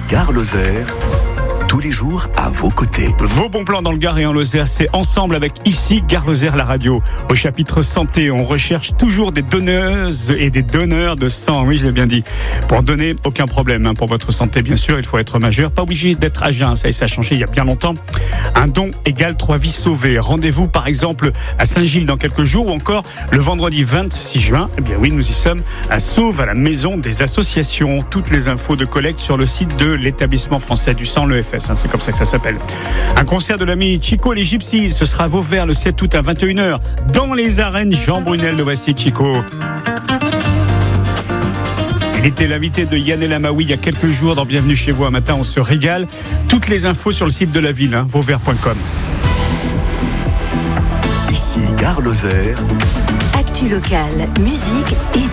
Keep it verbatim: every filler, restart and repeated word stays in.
Gare Lozère, tous les jours à vos côtés. Vos bons plans dans le Gard et en Lozère, c'est ensemble avec ici Gare Lozère la radio. Au chapitre santé, on recherche toujours des donneuses et des donneurs de sang. Oui, je l'ai bien dit. Pour donner, aucun problème. Hein. Pour votre santé, bien sûr, il faut être majeur. Pas obligé d'être âgé. Hein. Ça, ça a changé il y a bien longtemps. Un don égale trois vies sauvées. Rendez-vous, par exemple, à Saint-Gilles dans quelques jours ou encore le vendredi vingt-six juin. Eh bien oui, nous y sommes à Sauve, à la maison des associations. Toutes les infos de collecte sur le site de l'établissement français du sang, l'E F S. C'est comme ça que ça s'appelle. Un concert de l'ami Chico et les Gypsies, ce sera à Vauvert le sept août à vingt et une heures dans les arènes Jean Brunel. Le voici, Chico. Il était l'invité de Yann El Amaoui il y a quelques jours dans Bienvenue chez vous. Un matin, on se régale. Toutes les infos sur le site de la ville, hein, vauvert point com. Ici Gare Lozère. Actu locale, musique et